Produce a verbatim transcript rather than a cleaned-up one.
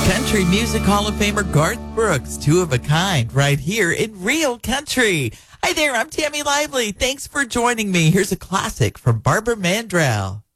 Country Music Hall of Famer Garth Brooks, two of a kind, right here in Real Country. Hi there, I'm Tammy Lively. Thanks for joining me. Here's a classic from Barbara Mandrell.